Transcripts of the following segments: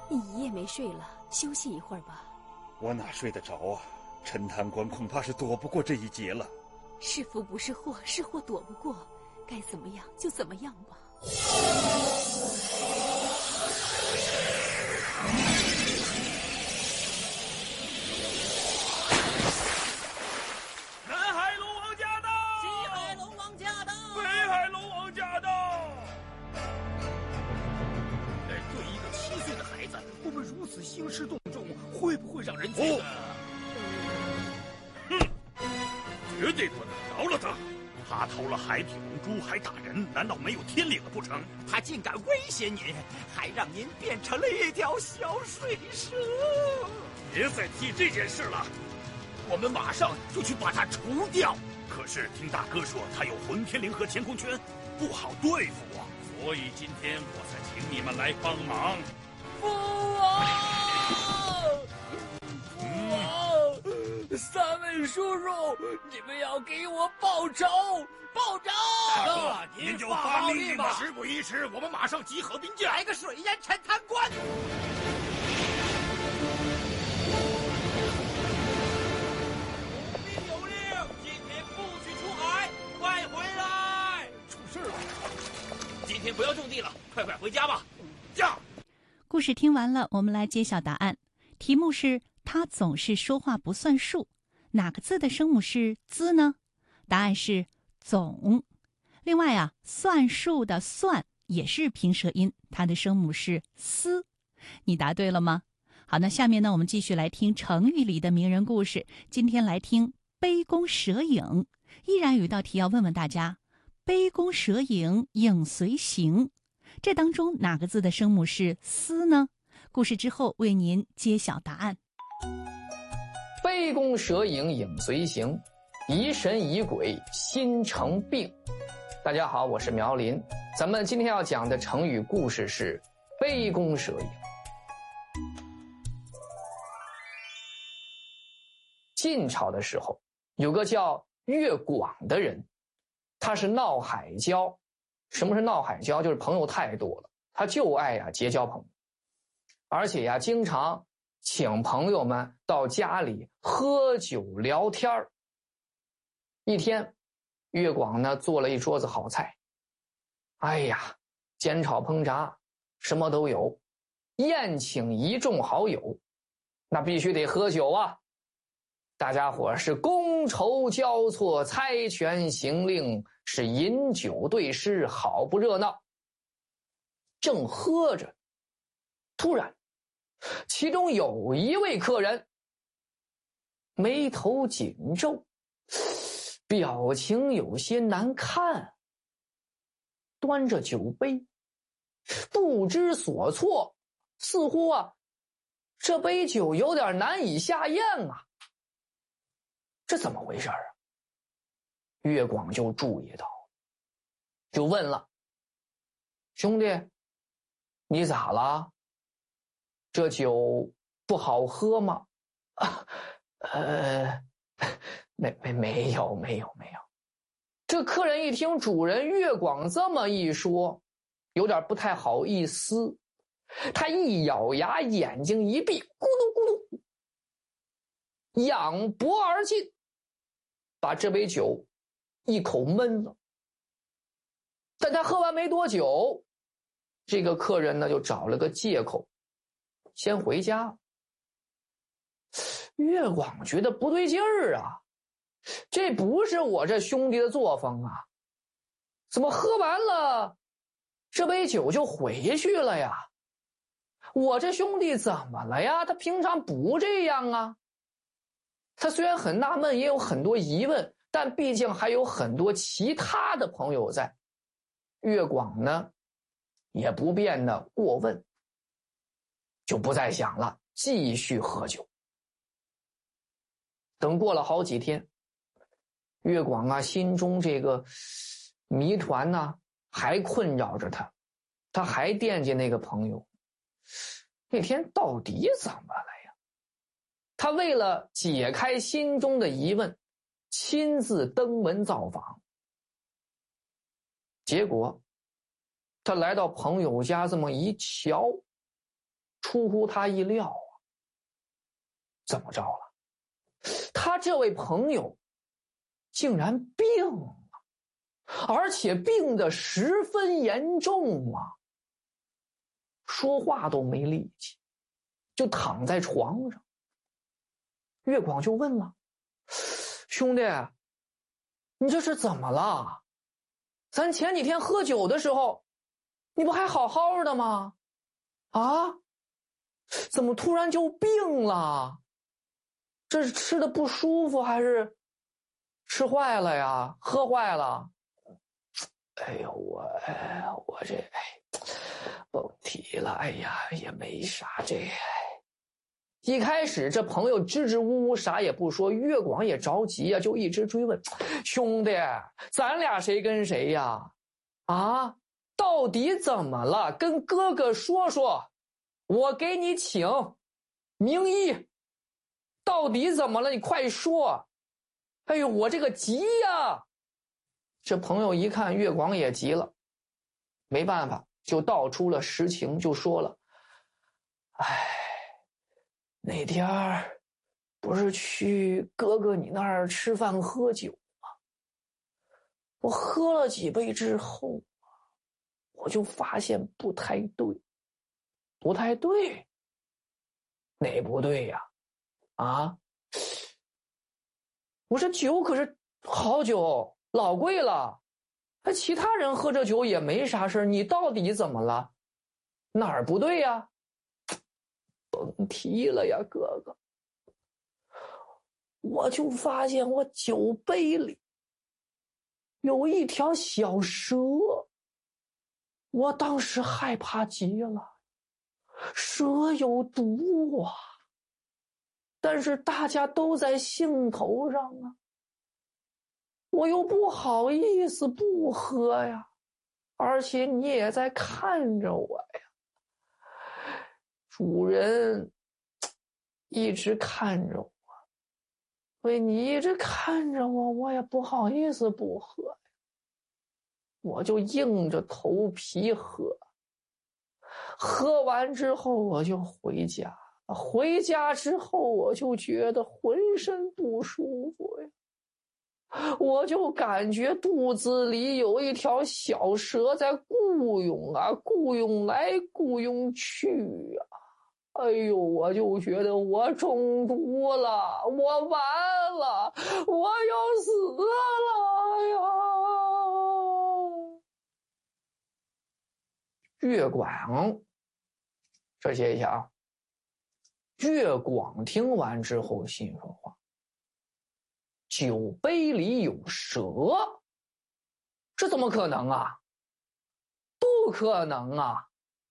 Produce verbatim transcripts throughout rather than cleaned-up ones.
你一夜没睡了，休息一会儿吧。 我哪睡得着啊？陈贪官恐怕是躲不过这一劫了。 是福不是祸，是祸躲不过，该怎么样就怎么样吧。 南海龙王驾到！ 西海龙王驾到！ 北海龙王驾到！哎，对一个七岁的孩子，我们如此兴师动众，会不会让人觉得？哼，绝对不能饶了他！他偷了海底龙珠，还打人，难道没有天理了不成？ 他竟敢威胁您，还让您变成了一条小水蛇！ 别再提这件事了，我们马上就去把他除掉。可是听大哥说他有混天绫和乾坤圈，不好对付啊，所以今天我才请你们来帮忙。 父王！父王！三位叔叔，你们要给我报仇！报仇！ 大哥，您就发命令吧。事不宜迟，我们马上集合兵将， 来个水淹陈贪官！有令，今天不许出海，快回来！ 出事了！今天不要种地了，快快回家吧。驾！ 故事听完了，我们来揭晓答案。题目是他总是说话不算数，哪个字的声母是滋呢？答案是总。另外啊，算数的算也是平舌音，它的声母是思。你答对了吗？好，那下面呢，我们继续来听成语里的名人故事。今天来听杯弓蛇影。依然有一道题要问问大家，杯弓蛇影，影随形，这当中哪个字的声母是思呢？故事之后为您揭晓答案。 杯弓蛇影，影随形，疑神疑鬼，心成病。大家好，我是苗林。咱们今天要讲的成语故事是杯弓蛇影。晋朝的时候，有个叫乐广的人，他是闹海交。什么是闹海交？就是朋友太多了，他就爱呀结交朋友，而且呀经常请朋友们到家里喝酒聊天儿。一天，乐广呢做了一桌子好菜，哎呀，煎炒烹炸什么都有，宴请一众好友，那必须得喝酒啊。大家伙是觥筹交错，猜拳行令，是饮酒对诗，好不热闹。正喝着，突然其中有一位客人眉头紧皱，表情有些难看，端着酒杯不知所措，似乎啊这杯酒有点难以下咽啊。这怎么回事啊？乐广就注意到，就问了，兄弟，你咋了？这酒不好喝吗？啊，呃，没没没有没有没有。这客人一听主人乐广这么一说，有点不太好意思，他一咬牙，眼睛一闭，咕噜咕噜，仰脖而进，把这杯酒一口闷了。但他喝完没多久，这个客人呢就找了个借口先回家。乐广觉得不对劲儿啊，这不是我这兄弟的作风啊，怎么喝完了这杯酒就回去了呀？我这兄弟怎么了呀？他平常不这样啊。他虽然很纳闷，也有很多疑问，但毕竟还有很多其他的朋友在。乐广呢也不便的过问，就不再想了，继续喝酒。等过了好几天，乐广啊心中这个谜团呢还困扰着他，他还惦记那个朋友，那天到底怎么了呀？他为了解开心中的疑问，亲自登门造访。结果他来到朋友家这么一瞧， 出乎他意料啊。怎么着了？他这位朋友竟然病了，而且病得十分严重啊，说话都没力气，就躺在床上。岳广就问了：兄弟，你这是怎么了？咱前几天喝酒的时候，你不还好好的吗？啊？怎么突然就病了？这是吃的不舒服还是吃坏了呀？喝坏了？哎呦，我我这哎，甭提了，哎呀，也没啥这。一开始这朋友支支吾吾啥也不说，岳广也着急啊，就一直追问：兄弟，咱俩谁跟谁呀？啊，到底怎么了？跟哥哥说说，我给你请名医。到底怎么了？你快说！哎呦，我这个急呀！这朋友一看岳广也急了，没办法，就道出了实情，就说了：哎，那天儿不是去哥哥你那儿吃饭喝酒吗？我喝了几杯之后，我就发现不太对。不太对？哪不对呀？啊，我这酒可是好酒，老贵了。哎，其他人喝这酒也没啥事，你到底怎么了？哪儿不对呀？甭提了呀，哥哥。我就发现我酒杯里有一条小蛇，我当时害怕极了。蛇有毒啊！但是大家都在兴头上啊，我又不好意思不喝呀，而且你也在看着我呀，主人一直看着我，所以你一直看着我，我也不好意思不喝呀，我就硬着头皮喝，喝完之后我就回家。回家之后我就觉得浑身不舒服呀，我就感觉肚子里有一条小蛇在雇佣啊，雇佣来雇佣去啊。哎呦，我就觉得我中毒了，我完了，我要死了呀！岳广，这些一下啊。岳广听完之后心说话，酒杯里有蛇，这怎么可能啊？不可能啊！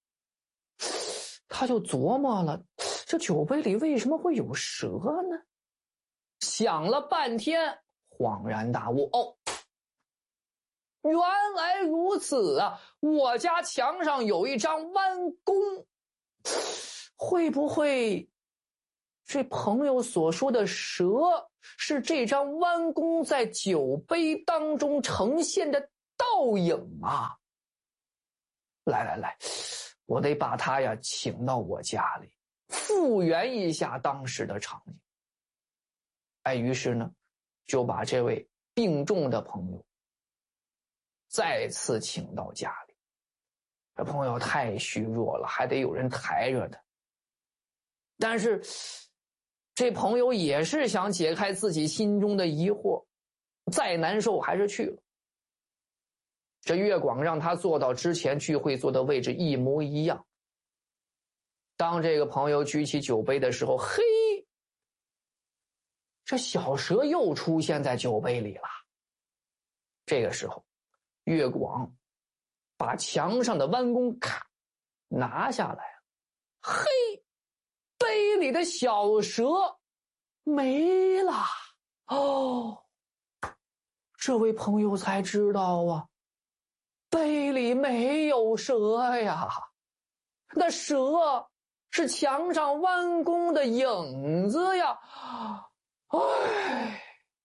他就琢磨了，这酒杯里为什么会有蛇呢？想了半天，恍然大悟，哦，原来如此啊！我家墙上有一张弯弓，会不会这朋友所说的蛇是这张弯弓在酒杯当中呈现的倒影啊？来来来，我得把他呀请到我家里，复原一下当时的场景。哎，于是呢，就把这位病重的朋友再次请到家里。这朋友太虚弱了，还得有人抬着他。但是这朋友也是想解开自己心中的疑惑，再难受还是去了。这岳广让他坐到之前聚会坐的位置一模一样。当这个朋友举起酒杯的时候，嘿，这小蛇又出现在酒杯里了。这个时候，岳广把墙上的弯弓咔拿下来了，嘿，杯里的小蛇没了。哦，这位朋友才知道啊，杯里没有蛇呀，那蛇是墙上弯弓的影子呀。唉，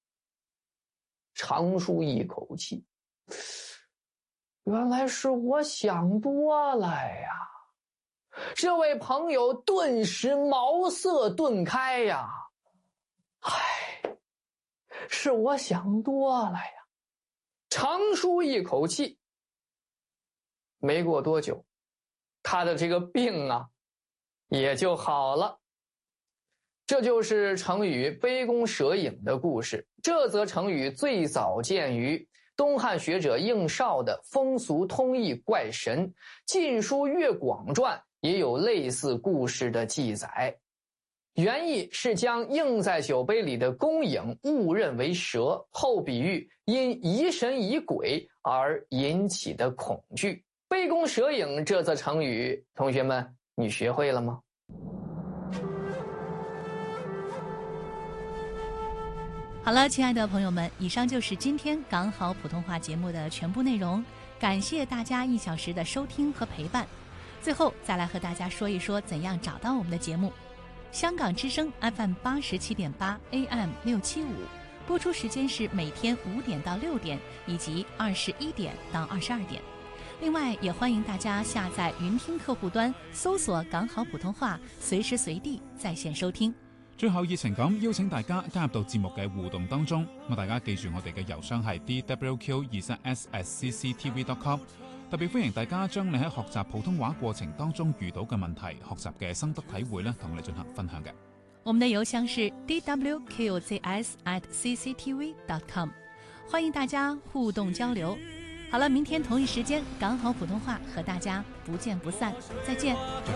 长舒一口气，原来是我想多了呀。 这位朋友顿时茅塞顿开呀，唉，是我想多了呀。长舒一口气，没过多久，他的这个病啊也就好了。这就是成语杯弓蛇影的故事。这则成语最早见于东汉学者应绍的《风俗通义怪神》，《晋书乐广传》也有类似故事的记载。原意是将映在酒杯里的公影误认为蛇，后比喻因疑神疑鬼而引起的恐惧。杯弓蛇影这则成语，同学们，你学会了吗？ 好了，亲爱的朋友们，以上就是今天港好普通话节目的全部内容，感谢大家一小时的收听和陪伴。最后再来和大家说一说怎样找到我们的节目。香港之声 F M 八十七点八 A M 六七五，播出时间是每天五点到六点，以及二十一点到二十二点。另外，也欢迎大家下载云听客户端，搜索港好普通話，隨時隨地在線收聽。 最後熱情咁邀請大家加入到節目嘅互動當中，咁大家記住我哋嘅郵箱係 d w q 二三 s at c c t v dot com， 特別歡迎大家將你喺學習普通話過程當中遇到嘅問題、學習嘅心得體會咧，同我哋進行分享嘅。 我們的郵箱是 d w q z s at c c t v dot com， 歡迎大家互動交流。好了，明天同一時間港好普通話和大家不見不散，再見。